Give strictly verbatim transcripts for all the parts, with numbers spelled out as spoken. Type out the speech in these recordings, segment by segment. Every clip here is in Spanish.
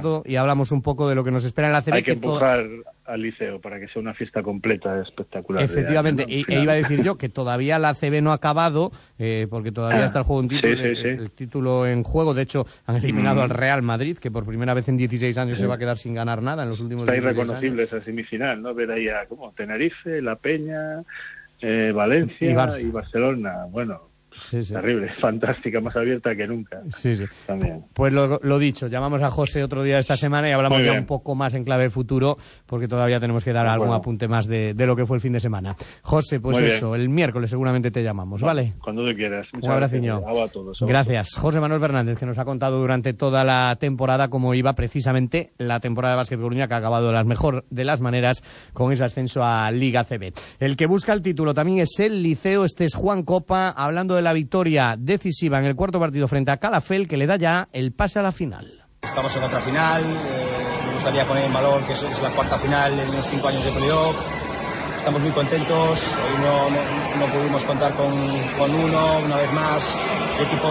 rato y hablamos un poco de lo que nos espera en la A C B. Hay que, que empujar to... al Liceo para que sea una fiesta completa, espectacular. Efectivamente, de año, ¿no? E, e iba a decir yo que todavía la A C B no ha acabado, eh, porque todavía ah, está el juego en título, sí, sí, el, sí. el título en juego. De hecho, han eliminado mm. al Real Madrid, que por primera vez en dieciséis años sí. se va a quedar sin ganar nada en los últimos está dieciséis irreconocible años. Esa semifinal, ¿no? Ver ahí a como Tenerife, La Peña, eh, Valencia y, Barça. y Barcelona. Bueno, sí, sí. terrible, fantástica, más abierta que nunca. Sí, sí. También. Pues lo, lo dicho, llamamos a José otro día esta semana y hablamos ya un poco más en clave futuro, porque todavía tenemos que dar algún bueno. apunte más de, de lo que fue el fin de semana. José, pues Muy eso, bien. el miércoles seguramente te llamamos, bueno, ¿vale? Cuando tú quieras. Un abraciño. A todos, a Gracias. Todos. José Manuel Fernández, que nos ha contado durante toda la temporada cómo iba precisamente la temporada de Básquet Coruña, que ha acabado de las mejor de las maneras con ese ascenso a Liga A C B. El que busca el título también es el Liceo. Este es Juan Copa, hablando de la victoria decisiva en el cuarto partido frente a Calafell, que le da ya el pase a la final. Estamos en otra final, eh, me gustaría poner en valor que es la cuarta final en los cinco años de playoff. Estamos muy contentos, hoy no, no, no pudimos contar con, con uno, una vez más. El equipo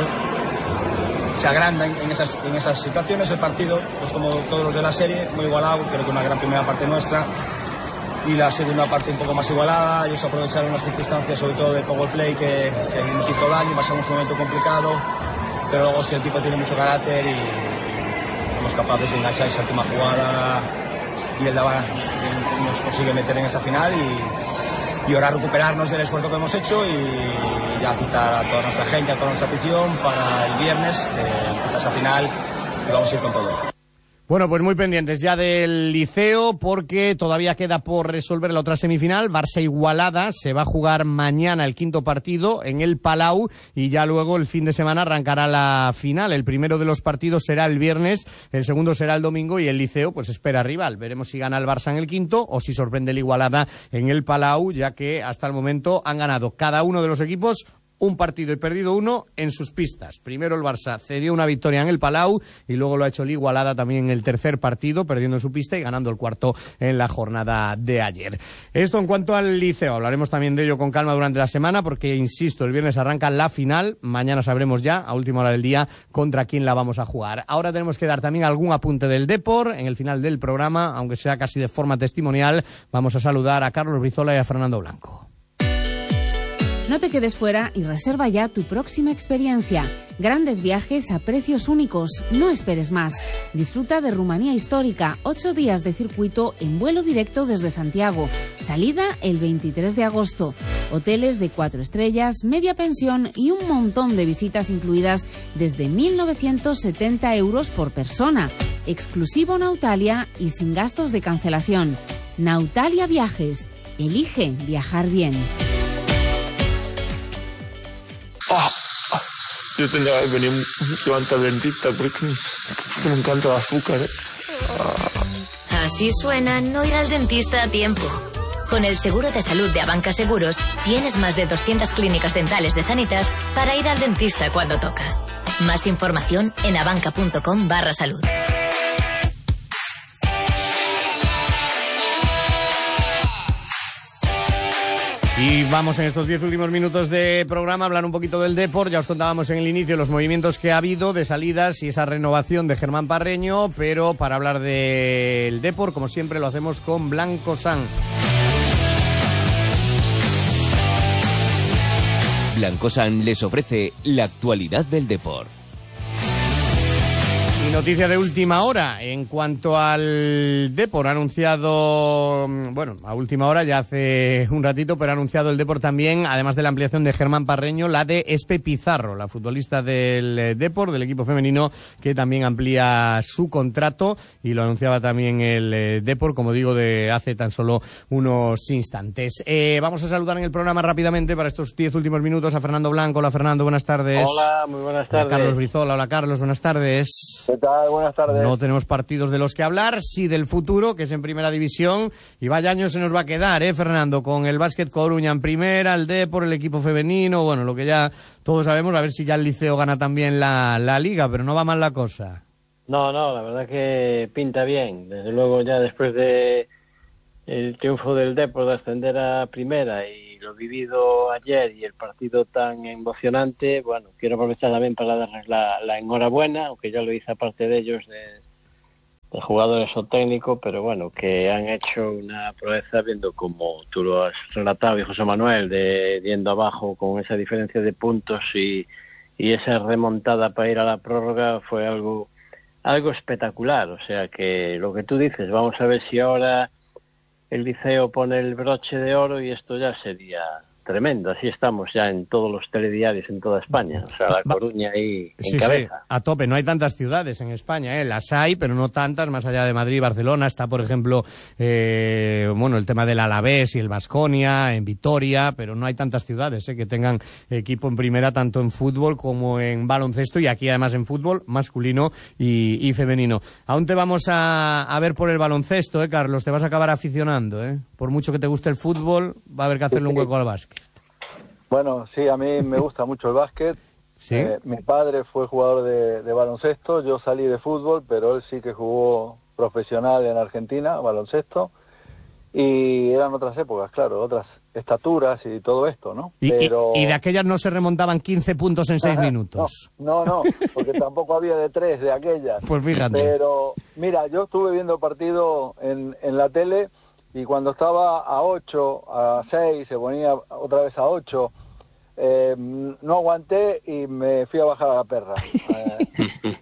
se agranda en, en, esas, en esas situaciones. El partido, pues como todos los de la serie, muy igualado, creo que una gran primera parte nuestra. Y la segunda parte un poco más igualada. Ellos aprovecharon las circunstancias, sobre todo de power play, que, que nos hizo daño. Pasamos un momento complicado, pero luego si el tipo tiene mucho carácter y somos capaces de enganchar esa última jugada y el Daván nos consigue meter en esa final y, y ahora recuperarnos del esfuerzo que hemos hecho y ya citar a toda nuestra gente, a toda nuestra afición para el viernes, que empieza esa final y vamos a ir con todo. Bueno, pues muy pendientes ya del Liceo, porque todavía queda por resolver la otra semifinal. Barça-Igualada se va a jugar mañana el quinto partido en el Palau y ya luego el fin de semana arrancará la final. El primero de los partidos será el viernes, el segundo será el domingo y el Liceo pues espera rival. Veremos si gana el Barça en el quinto o si sorprende el Igualada en el Palau, ya que hasta el momento han ganado cada uno de los equipos un partido y perdido uno en sus pistas. Primero el Barça cedió una victoria en el Palau y luego lo ha hecho el Igualada también en el tercer partido, perdiendo en su pista y ganando el cuarto en la jornada de ayer. Esto en cuanto al Liceo. Hablaremos también de ello con calma durante la semana porque, insisto, el viernes arranca la final. Mañana sabremos ya, a última hora del día, contra quién la vamos a jugar. Ahora tenemos que dar también algún apunte del Depor. En el final del programa, aunque sea casi de forma testimonial, vamos a saludar a Carlos Brizola y a Fernando Blanco. No te quedes fuera y reserva ya tu próxima experiencia. Grandes viajes a precios únicos. No esperes más. Disfruta de Rumanía Histórica. Ocho días de circuito en vuelo directo desde Santiago. Salida el veintitrés de agosto. Hoteles de cuatro estrellas, media pensión y un montón de visitas incluidas desde mil novecientos setenta euros por persona. Exclusivo Nautalia y sin gastos de cancelación. Nautalia Viajes. Elige viajar bien. Ah, yo tendría que venir mucho antes al dentista porque me encanta el azúcar. ¿eh? Ah. Así suena no ir al dentista a tiempo. Con el seguro de salud de Abanca Seguros tienes más de doscientas clínicas dentales de Sanitas para ir al dentista cuando toca. Más información en abanca.com barra salud. Y vamos en estos diez últimos minutos de programa a hablar un poquito del Depor. Ya os contábamos en el inicio los movimientos que ha habido de salidas y esa renovación de Germán Parreño, pero para hablar del Depor, como siempre, lo hacemos con Blanco San. Blanco San les ofrece la actualidad del Depor. Y noticia de última hora en cuanto al Depor. Ha anunciado, bueno, a última hora, ya hace un ratito, pero ha anunciado el Depor también, además de la ampliación de Germán Parreño, la de Espe Pizarro, la futbolista del Depor, del equipo femenino, que también amplía su contrato, y lo anunciaba también el Depor, como digo, de hace tan solo unos instantes. Eh, vamos a saludar en el programa rápidamente para estos diez últimos minutos a Fernando Blanco. Hola, Fernando, buenas tardes. Hola, muy buenas tardes. Hola, Carlos Brizola. Hola, Carlos, buenas tardes. ¿Qué tal? Buenas tardes. No tenemos partidos de los que hablar, sí del futuro, que es en primera división, y vaya año se nos va a quedar, ¿eh, Fernando? Con el Básquet Coruña en primera, el Depor, el equipo femenino, bueno, lo que ya todos sabemos, a ver si ya el Liceo gana también la, la Liga, pero no va mal la cosa. No, no, la verdad que pinta bien. Desde luego ya después de el triunfo del Depor de ascender a primera y lo vivido ayer y el partido tan emocionante, bueno, quiero aprovechar también para darles la, la enhorabuena, aunque ya lo hice aparte de ellos, de, de jugadores o técnicos, pero bueno, que han hecho una proeza viendo como tú lo has relatado, y José Manuel, de yendo abajo con esa diferencia de puntos y, y esa remontada para ir a la prórroga fue algo algo espectacular. O sea que lo que tú dices, vamos a ver si ahora el Liceo pone el broche de oro y esto ya sería tremendo. Así estamos ya en todos los telediarios en toda España. O sea, La Coruña ahí en sí, cabeza. Sí, a tope. No hay tantas ciudades en España, ¿eh? Las hay, pero no tantas, más allá de Madrid y Barcelona. Está, por ejemplo, eh, bueno, el tema del Alavés y el Baskonia, en Vitoria, pero no hay tantas ciudades, ¿eh? Que tengan equipo en primera, tanto en fútbol como en baloncesto, y aquí además en fútbol masculino y, y femenino. Aún te vamos a, a ver por el baloncesto, ¿eh, Carlos? Te vas a acabar aficionando, ¿eh? Por mucho que te guste el fútbol, va a haber que hacerle un hueco al básquet. Bueno, sí, a mí me gusta mucho el básquet. ¿Sí? Eh, mi padre fue jugador de, de baloncesto, yo salí de fútbol, pero él sí que jugó profesional en Argentina, baloncesto, y eran otras épocas, claro, otras estaturas y todo esto, ¿no? Y, pero... y, y de aquellas no se remontaban quince puntos en seis minutos. No, no, no, porque tampoco había de tres de aquellas. Pues fíjate. Pero, mira, yo estuve viendo partido en, en la tele, y cuando estaba a ocho, a seis, se ponía otra vez a ocho, eh, no aguanté y me fui a bajar a la perra. Eh,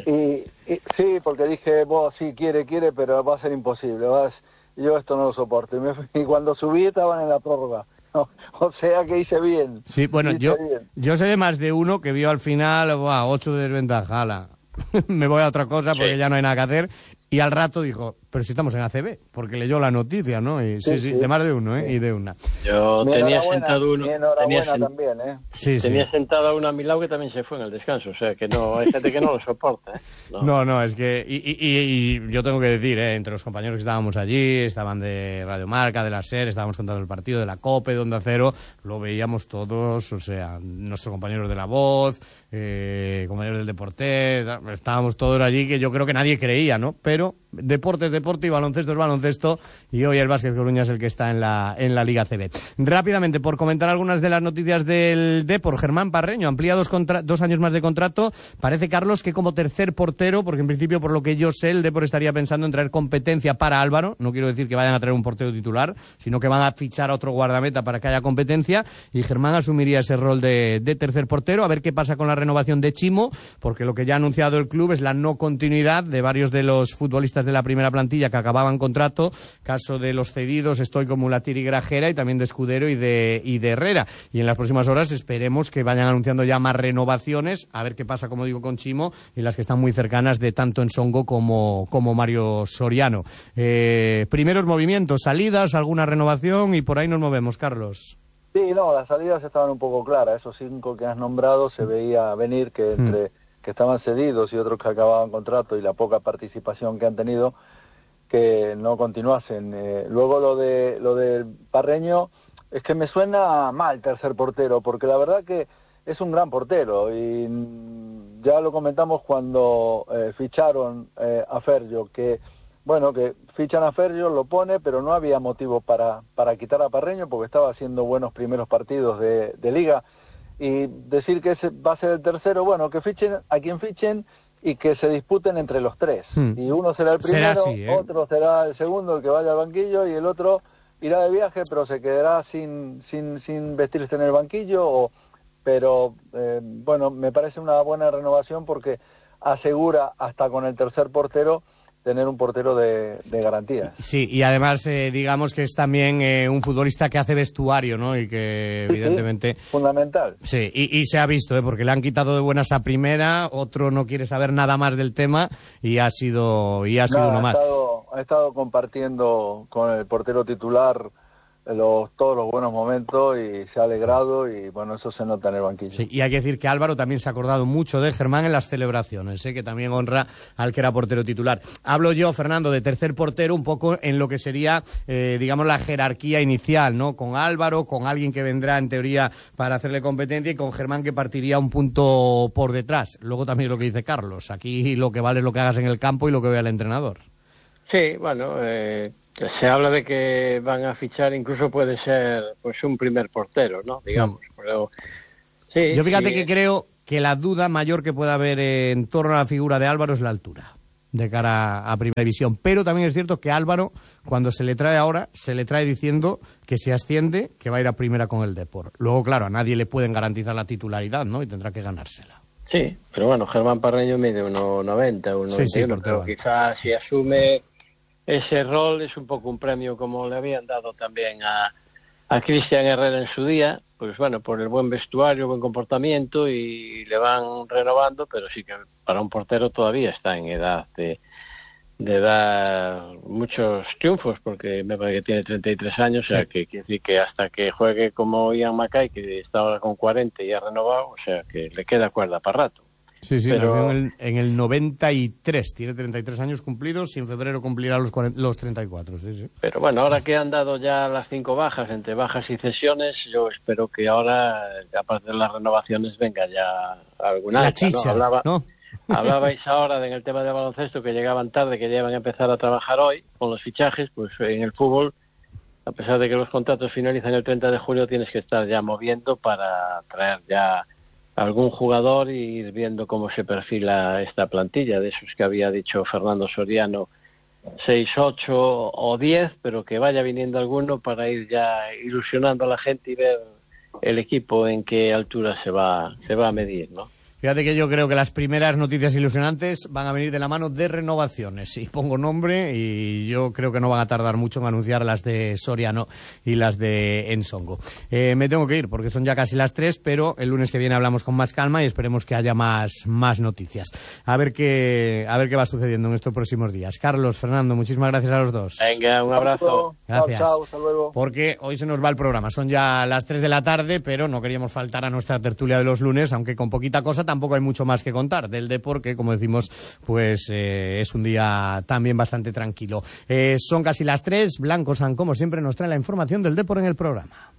y, y sí, porque dije, vos sí, quiere, quiere, pero va a ser imposible. Vas, yo esto no lo soporto. Y, me fui, y cuando subí estaban en la prórroga. No, o sea que hice bien. Sí, bueno, hice yo bien. yo sé de más de uno que vio al final, buah, ocho de desventaja, ala. Me voy a otra cosa porque sí, ya no hay nada que hacer. Y al rato dijo, pero si estamos en A C B, porque leyó la noticia, ¿no? Y, sí, sí, sí, de más de uno, ¿eh? Sí. Y de una. Yo mi tenía sentado uno. Tenía sen... también, ¿eh? Sí, tenía sí. sentado a uno a mi lado que también se fue en el descanso. O sea, que no, hay gente que no lo soporta, ¿eh? No, no, no es que... Y, y, y, y yo tengo que decir, ¿eh? Entre los compañeros que estábamos allí, estaban de Radio Marca, de la SER, estábamos contando el partido de la COPE, de Onda Cero, lo veíamos todos, o sea, nuestros compañeros de La Voz, eh, compañeros del Deporte, estábamos todos allí, que yo creo que nadie creía, ¿no? Pero deporte es deporte y baloncesto es baloncesto, y hoy el Básquet Coruña es el que está en la en la Liga A C B. Rápidamente, por comentar algunas de las noticias del Depor, Germán Parreño amplía dos, contra- dos años más de contrato. Parece, Carlos, que como tercer portero, porque en principio, por lo que yo sé, el Depor estaría pensando en traer competencia para Álvaro. No quiero decir que vayan a traer un portero titular, sino que van a fichar a otro guardameta para que haya competencia, y Germán asumiría ese rol de, de tercer portero. A ver qué pasa con la renovación de Chimo, porque lo que ya ha anunciado el club es la no continuidad de varios de los futbolistas de la primera plantilla que acababan contrato, caso de los cedidos, estoy como Mulattir y Grajera, y también de Escudero y de, y de Herrera. Y en las próximas horas esperemos que vayan anunciando ya más renovaciones, a ver qué pasa, como digo, con Chimo, y las que están muy cercanas de tanto Ensongo como, como Mario Soriano. Eh, primeros movimientos, salidas, alguna renovación, y por ahí nos movemos, Carlos. Sí, no, las salidas estaban un poco claras. Esos cinco que has nombrado se veía venir que entre hmm. que estaban cedidos y otros que acababan contrato y la poca participación que han tenido, que no continuasen. Eh, luego lo de lo del Parreño, es que me suena mal tercer portero, porque la verdad que es un gran portero, y ya lo comentamos cuando eh, ficharon eh, a Fergio, que bueno, que fichan a Fergio, lo pone, pero no había motivo para, para quitar a Parreño, porque estaba haciendo buenos primeros partidos de, de liga, y decir que ese va a ser el tercero, bueno, que fichen a quien fichen y que se disputen entre los tres. Hmm. Y uno será el primero, será así, ¿eh? Otro será el segundo, el que vaya al banquillo, y el otro irá de viaje, pero se quedará sin sin sin vestirse en el banquillo. O, pero, eh, bueno, me parece una buena renovación porque asegura, hasta con el tercer portero, tener un portero de, de garantías. Sí, y además eh, digamos que es también eh, un futbolista que hace vestuario, ¿no? Y que sí, evidentemente... Sí, fundamental. Sí, y, y se ha visto, ¿eh? Porque le han quitado de buenas a primera, otro no quiere saber nada más del tema, y ha sido y ha sido no, uno ha más. Estado, ha estado compartiendo con el portero titular los, todos los buenos momentos, y se ha alegrado, y bueno, eso se nota en el banquillo. Sí, y hay que decir que Álvaro también se ha acordado mucho de Germán en las celebraciones, ¿eh? Que también honra al que era portero titular. Hablo yo, Fernando, de tercer portero, un poco en lo que sería, eh, digamos, la jerarquía inicial, ¿no? Con Álvaro, con alguien que vendrá en teoría para hacerle competencia, y con Germán, que partiría un punto por detrás. Luego también lo que dice Carlos, aquí lo que vale es lo que hagas en el campo y lo que vea el entrenador. Sí, bueno, eh... se habla de que van a fichar, incluso puede ser pues un primer portero, ¿no? Digamos. Sí. Pero, sí, yo fíjate sí. que creo que la duda mayor que pueda haber en torno a la figura de Álvaro es la altura. de cara a Primera División. Pero también es cierto que Álvaro, cuando se le trae ahora, se le trae diciendo que si asciende, que va a ir a Primera con el Depor. Luego, claro, a nadie le pueden garantizar la titularidad, ¿no? Y tendrá que ganársela. Sí, pero bueno, Germán Parreño mide uno noventa, uno noventa y uno, sí, sí, pero quizás si asume ese rol es un poco un premio como le habían dado también a, a Cristian Herrera en su día, pues bueno, por el buen vestuario, buen comportamiento, y le van renovando, pero sí que para un portero todavía está en edad de, de dar muchos triunfos, porque me parece que tiene treinta y tres años, sí. O sea, que quiere decir que hasta que juegue como Ian Mackay, que está ahora con cuarenta y ha renovado, o sea, que le queda cuerda para rato. Sí, sí, pero... nació en el, en el noventa y tres, tiene treinta y tres años cumplidos y en febrero cumplirá los, cuarenta, los treinta y cuatro, sí, sí. Pero bueno, ahora que han dado ya las cinco bajas, entre bajas y cesiones, yo espero que ahora, aparte de las renovaciones, venga ya alguna. La chicha, ¿no? Hablaba, ¿no? Hablabais ahora en el tema de baloncesto que llegaban tarde, que ya iban a empezar a trabajar hoy con los fichajes, pues en el fútbol, a pesar de que los contratos finalizan el treinta de julio, tienes que estar ya moviendo para traer ya algún jugador y ir viendo cómo se perfila esta plantilla, de esos que había dicho Fernando Soriano, seis, ocho o diez, pero que vaya viniendo alguno para ir ya ilusionando a la gente y ver el equipo en qué altura se va, se va a medir, ¿no? Fíjate que yo creo que las primeras noticias ilusionantes van a venir de la mano de renovaciones. Y pongo nombre y yo creo que no van a tardar mucho en anunciar las de Soriano y las de Ensongo. Eh, me tengo que ir porque son ya casi las tres, pero el lunes que viene hablamos con más calma y esperemos que haya más, más noticias. A ver qué, a ver qué va sucediendo en estos próximos días. Carlos, Fernando, muchísimas gracias a los dos. Venga, un abrazo. Gracias. Chao, chao, hasta luego. Porque hoy se nos va el programa. Son ya las tres de la tarde, pero no queríamos faltar a nuestra tertulia de los lunes, aunque con poquita cosa tampoco hay mucho más que contar del deporte, que como decimos, pues eh, es un día también bastante tranquilo. Eh, son casi las tres. Blanco San, como siempre, nos trae la información del deporte en el programa.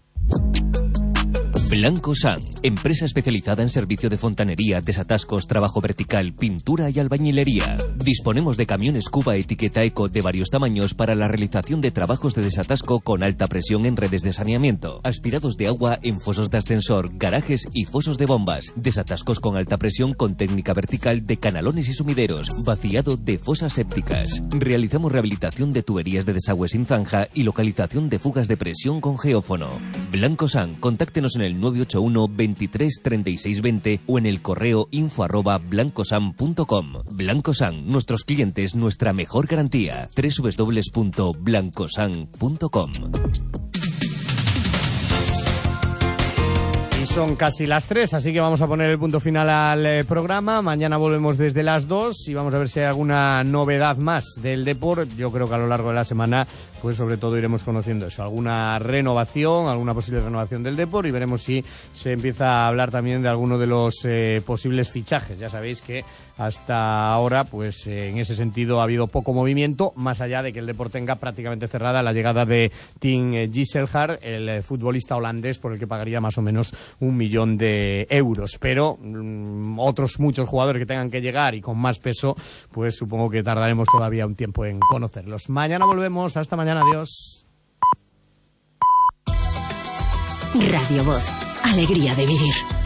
Blanco San, empresa especializada en servicio de fontanería, desatascos, trabajo vertical, pintura y albañilería. Disponemos de camiones Cuba etiqueta Eco de varios tamaños para la realización de trabajos de desatasco con alta presión en redes de saneamiento, aspirados de agua en fosos de ascensor, garajes y fosos de bombas, desatascos con alta presión con técnica vertical de canalones y sumideros, vaciado de fosas sépticas. Realizamos rehabilitación de tuberías de desagüe sin zanja y localización de fugas de presión con geófono. Blanco San, contáctenos en el nueve ocho uno, veintitrés, treinta y seis, veinte o en el correo info arroba blancosan punto com. Blanco San, nuestros clientes, nuestra mejor garantía. doble u doble u doble u punto blancosan punto com. Y son casi las tres, así que vamos a poner el punto final al eh, programa. Mañana volvemos desde las dos y vamos a ver si hay alguna novedad más del deporte. Yo creo que a lo largo de la semana, pues sobre todo iremos conociendo eso, alguna renovación, alguna posible renovación del deporte, y veremos si se empieza a hablar también de alguno de los eh, posibles fichajes. Ya sabéis que hasta ahora, pues eh, en ese sentido ha habido poco movimiento, más allá de que el deporte tenga prácticamente cerrada la llegada de Tim Gisselhard, el eh, futbolista holandés por el que pagaría más o menos un millón de euros. Pero mmm, otros muchos jugadores que tengan que llegar y con más peso, pues supongo que tardaremos todavía un tiempo en conocerlos. Mañana volvemos, hasta mañana, adiós. Radio Voz, alegría de vivir.